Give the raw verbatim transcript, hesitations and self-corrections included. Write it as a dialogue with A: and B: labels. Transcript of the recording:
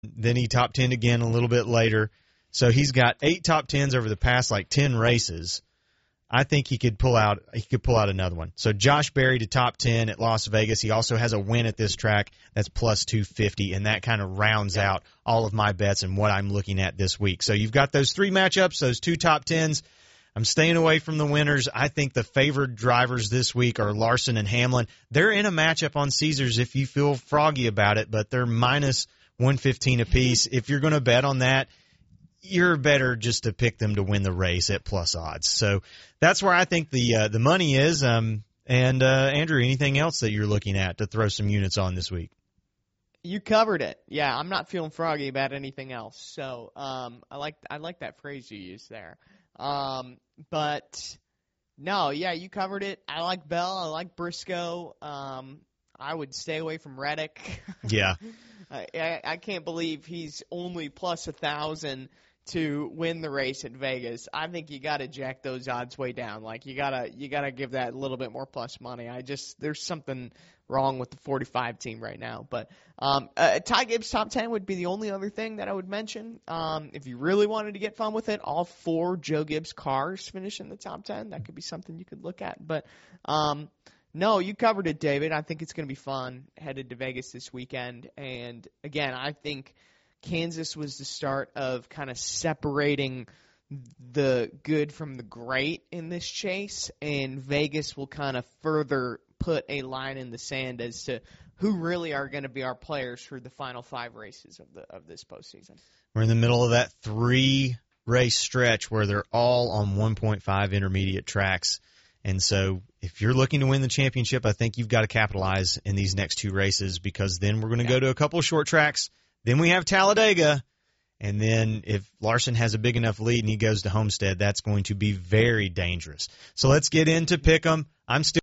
A: Then he top ten again a little bit later. So he's got eight top tens over the past like ten races. I think he could pull out he could pull out another one. So Josh Berry to top ten at Las Vegas. He also has a win at this track that's plus two fifty, and that kind of rounds yeah. out all of my bets and what I'm looking at this week. So you've got those three matchups, those two top tens. I'm staying away from the winners. I think the favored drivers this week are Larson and Hamlin. They're in a matchup on Caesars if you feel froggy about it, but they're minus one fifteen apiece. If you're going to bet on that, you're better just to pick them to win the race at plus odds. So that's where I think the uh, the money is. Um, and, uh, Andrew, anything else that you're looking at to throw some units on this week?
B: You covered it. Yeah, I'm not feeling froggy about anything else. So um, I like I like that phrase you used there. Um, but, no, yeah, you covered it. I like Bell. I like Briscoe. Um, I would stay away from Reddick.
A: Yeah.
B: I, I, I can't believe he's only plus a thousand to win the race at Vegas. I think you got to jack those odds way down. Like you gotta you gotta give that a little bit more plus money. I just there's something wrong with the forty-five team right now. But um, uh, Ty Gibbs top ten would be the only other thing that I would mention. Um, if you really wanted to get fun with it, all four Joe Gibbs cars finish in the top ten. That could be something you could look at. But um, no, you covered it, David. I think it's going to be fun headed to Vegas this weekend. And, again, I think Kansas was the start of kind of separating the good from the great in this chase, and Vegas will kind of further put a line in the sand as to who really are going to be our players for the final five races of the of this postseason.
A: We're in the middle of that three-race stretch where they're all on one point five intermediate tracks. And so if you're looking to win the championship, I think you've got to capitalize in these next two races because then we're going to yeah. go to a couple of short tracks. Then we have Talladega. And then if Larson has a big enough lead and he goes to Homestead, that's going to be very dangerous. So let's get into Pick'em. I'm still